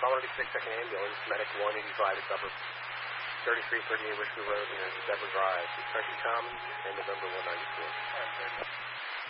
Call 96 Second Ambulance, Medic 185 at Suburb 3338 Richview Road near Zebra Drive. Expected come in November 194.